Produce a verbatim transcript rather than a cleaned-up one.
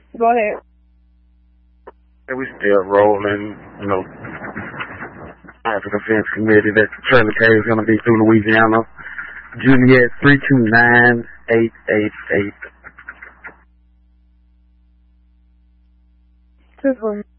Go ahead. And we still rolling, you know, after the defense committee that the trailer case is going to be through Louisiana. Juliet three two nine eight eight eight. Two